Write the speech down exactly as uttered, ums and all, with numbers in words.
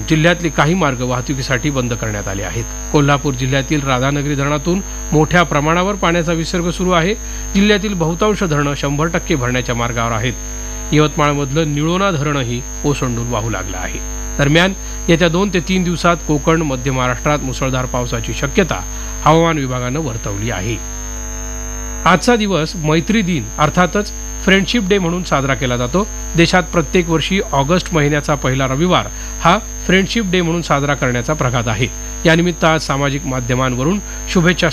जिल्ह्यातले काही मार्ग वाहतुकीसाठी बंद करण्यात आले आहेत. कोल्हापूर जिल्ह्यातील राधानगरी धरणातून मोठ्या प्रमाणावर पाण्याचा विसर्ग सुरू आहे. जिल्ह्यातील बहुतांश धरणं शंभर टक्के भरण्याच्या मार्गावर आहेत. यवतमाळमधलं निळोणा धरणही ओसंडून वाहू लागलं आहे. दरम्यान येत्या दोन ते तीन दिवसात कोकण मध्य महाराष्ट्रात मुसळधार पावसाची शक्यता हवामान विभागानं वर्तवली आहे. आजचा दिवस मैत्री दिन अर्थातच फ्रेंडशिप डे म्हणून साजरा केला जातो. देशात प्रत्येक वर्षी ऑगस्ट महिन्याचा पहिला रविवार हा फ्रेंडशिप डे म्हणून साजरा करण्याचा प्रघात आहे. यानिमित्त आज सामाजिक माध्यमांवरून शुभेच्छा